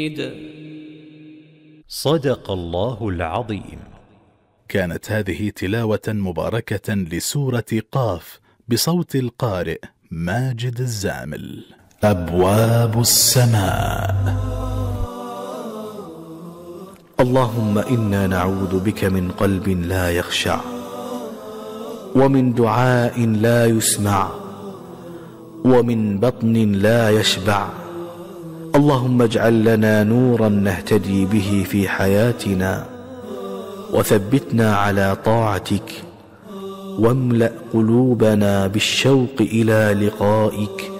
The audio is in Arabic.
صدق الله العظيم. كانت هذه تلاوة مباركة لسورة قاف بصوت القارئ ماجد الزامل. أبواب السماء. اللهم إنا نعوذ بك من قلب لا يخشع، ومن دعاء لا يسمع، ومن بطن لا يشبع. اللهم اجعل لنا نورا نهتدي به في حياتنا، وثبتنا على طاعتك، واملأ قلوبنا بالشوق إلى لقائك